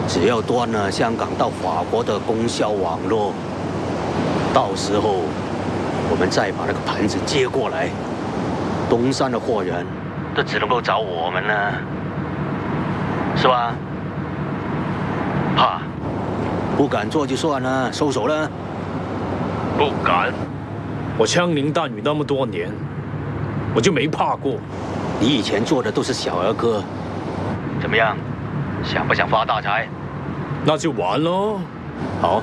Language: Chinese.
只要断了香港到法国的供销网络，到时候我们再把那个盘子接过来，东山的货源都只能够找我们了，是吧？怕？不敢做就算了，收手了。 不敢，我枪林弹雨那么多年，我就没怕过。 你以前做的都是小儿科，怎么样？想不想发大财？ 那就完喽。 好，